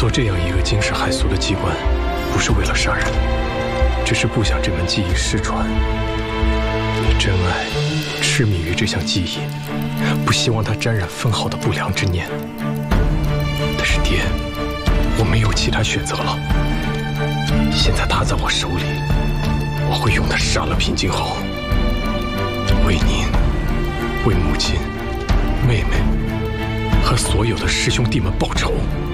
做这样一个惊世骇俗的机关，不是为了杀人，只是不想这门技艺失传。你真爱、痴迷于这项技艺，不希望它沾染分毫的不良之念。但是爹，我没有其他选择了。现在它在我手里，我会用它杀了平津侯，为您、为母亲、妹妹和所有的师兄弟们报仇。